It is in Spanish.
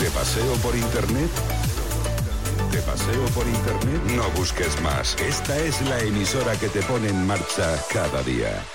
¿Te paseo por internet? ¿Te paseo por internet? No busques más. Esta es la emisora que te pone en marcha cada día.